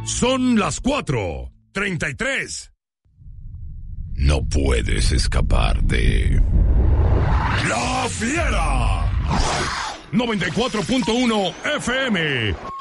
Son las 4:33. No puedes escapar de La Fiera. 94.1 FM.